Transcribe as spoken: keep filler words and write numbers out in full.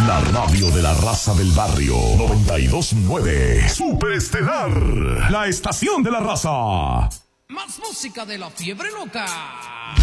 La radio de la raza del barrio. noventa y dos punto nueve. Superestelar. La estación de la raza. Más música de la fiebre loca.